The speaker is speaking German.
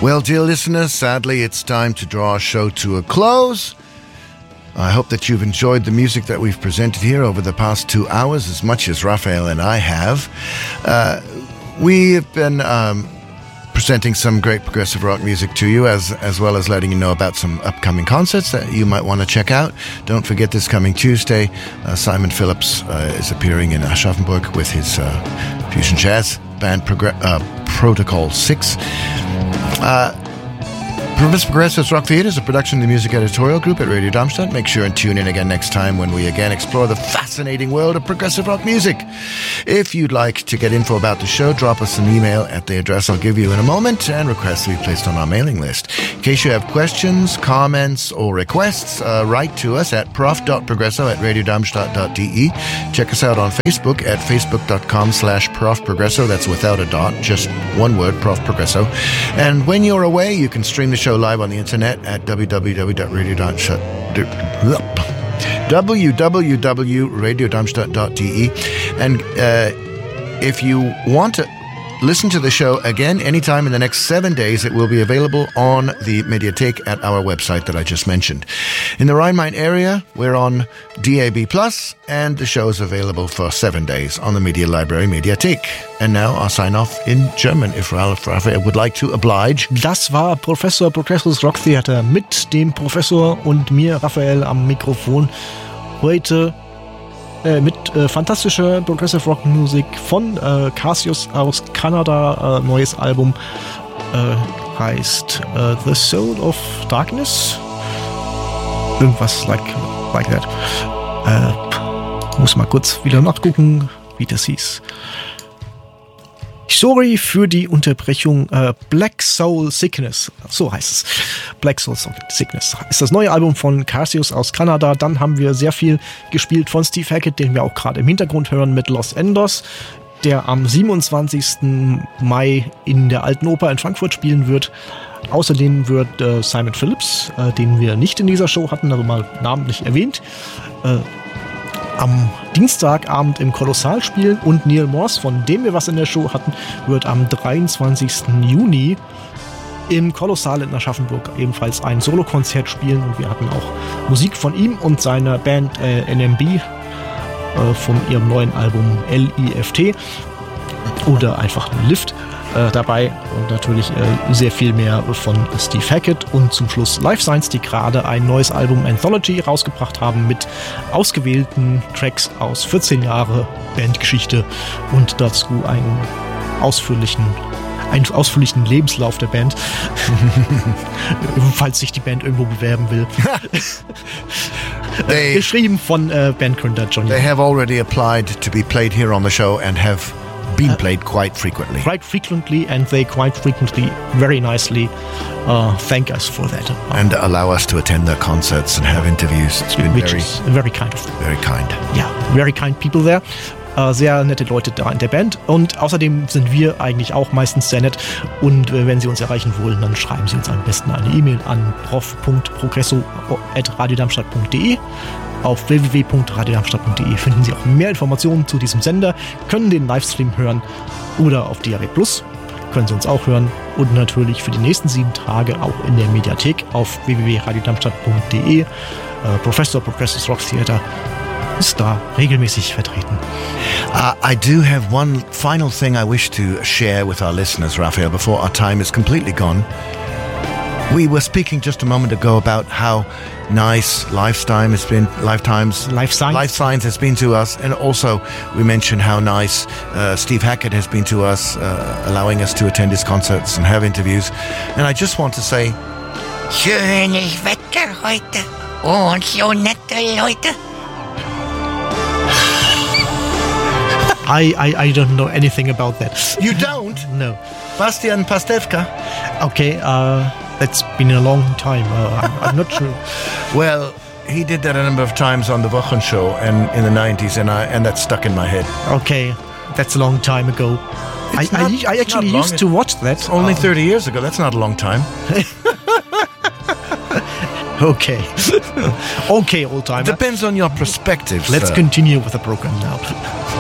Well, dear listeners, sadly it's time to draw our show to a close. I hope that you've enjoyed the music that we've presented here over the past 2 hours as much as Raphael and I have. We have been presenting some great progressive rock music to you, as well as letting you know about some upcoming concerts that you might want to check out. Don't forget, this coming Tuesday, Simon Phillips is appearing in Aschaffenburg with his fusion jazz band Protocol 6. Progressive Rock Theater is a production of the Music Editorial Group at Radio Darmstadt. Make sure and tune in again next time when we again explore the fascinating world of progressive rock music. If you'd like to get info about the show, drop us an email at the address I'll give you in a moment and request to be placed on our mailing list. In case you have questions, comments, or requests, write to us at prof.progresso@radiodarmstadt.de. Check us out on Facebook at facebook.com/profprogresso. That's without a dot, just one word, Prof Progresso. And when you're away, you can stream the show live on the internet at www.radiodarmstadt.de. And if you want to listen to the show again anytime in the next 7 days, it will be available on the Mediathek at our website that I just mentioned. In the Rhine-Main area, we're on DAB+, and the show is available for 7 days on the Media Library Mediathek. And now I'll sign off in German, if Raphael would like to oblige. Das war Professor Progressives Rock Theater mit dem Professor und mir, Raphael, am Mikrofon. Heute mit fantastischer Progressive Rock Musik von Cassius aus Kanada. Neues Album heißt The Soul of Darkness. Irgendwas like that. Muss mal kurz wieder nachgucken, wie das hieß. Sorry für die Unterbrechung. Black Soul Sickness, so heißt es. Black Soul Sickness ist das neue Album von Cassius aus Kanada. Dann haben wir sehr viel gespielt von Steve Hackett, den wir auch gerade im Hintergrund hören, mit Los Endos, der am 27. Mai in der Alten Oper in Frankfurt spielen wird. Außerdem wird Simon Phillips, den wir nicht in dieser Show hatten, also mal namentlich erwähnt, am Dienstagabend im Kolossal spielen, und Neil Morse, von dem wir was in der Show hatten, wird am 23. Juni im Kolossal in Aschaffenburg ebenfalls ein Solokonzert spielen, und wir hatten auch Musik von ihm und seiner Band NMB von ihrem neuen Album LIFT oder einfach nur Lift dabei, und natürlich sehr viel mehr von Steve Hackett und zum Schluss Life Science, die gerade ein neues Album Anthology rausgebracht haben mit ausgewählten Tracks aus 14 Jahre Bandgeschichte und dazu einen ausführlichen Lebenslauf der Band, falls sich die Band irgendwo bewerben will. Geschrieben von Bandgründer Johnny. They have already applied to be played here on the show and have been played quite frequently. Quite frequently, and they quite frequently, very nicely thank us for that. And allow us to attend their concerts and have interviews. It's been very kind of them. Very kind. Yeah, very kind people there. Sehr nette Leute da in der Band, und außerdem sind wir eigentlich auch meistens sehr nett, und wenn Sie uns erreichen wollen, dann schreiben Sie uns am besten eine E-Mail an prof.progresso@radiodarmstadt.de. Auf www.radiodarmstadt.de finden Sie auch mehr Informationen zu diesem Sender, können den Livestream hören, oder auf DAB+ können Sie uns auch hören, und natürlich für die nächsten 7 Tage auch in der Mediathek auf www.radiodarmstadt.de. Professor Progressive Rock Theater ist da regelmäßig vertreten. I do have one final thing I wish to share with our listeners, Raphael, before our time is completely gone. We were speaking just a moment ago about how nice Life Science has been to us, and also we mentioned how nice Steve Hackett has been to us, allowing us to attend his concerts and have interviews. And I just want to say, schönes Wetter heute und so nette Leute. I don't know anything about that. You don't? No. Bastian Pastewka? Okay, that's been a long time. I'm not sure. Well, he did that a number of times on the Wochenshow and in the 90s, and that stuck in my head. Okay, that's a long time ago. I actually used to watch that. It's only 30 years ago. That's not a long time. Okay. Okay, old timer. Depends on your perspective. Let's continue with the program now.